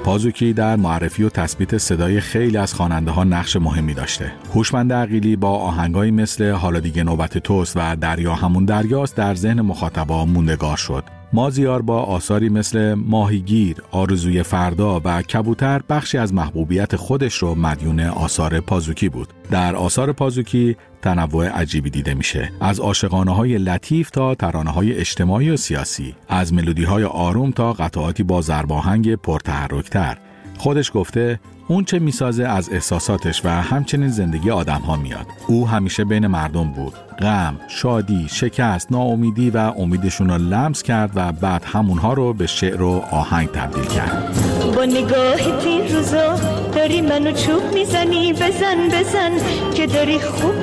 پازوکی در معرفی و تثبیت صدای خیلی از خواننده‌ها نقش مهمی داشته. هوشمند عقیلی با آهنگایی مثل حالا دیگه نوبت توست و دریا همون دریاست در ذهن مخاطبا موندگار شد. مازیار با آثاری مثل ماهیگیر، آرزوی فردا و کبوتر بخشی از محبوبیت خودش رو مدیون آثار پازوکی بود. در آثار پازوکی تنوع عجیبی دیده میشه، از عاشقانه‌های لطیف تا ترانه‌های اجتماعی و سیاسی، از ملودی‌های آروم تا قطعاتی با ضرباهنگ پرتحرک‌تر. خودش گفته اون چه میسازه از احساساتش و همچنین زندگی آدم‌ها میاد. او همیشه بین مردم بود. غم، شادی، شکست، ناامیدی و امیدشون رو لمس کرد و بعد همونها رو به شعر و آهنگ تبدیل کرد. با نگاه تیر روزا داری منو چوب میزنی، بزن که داری خوب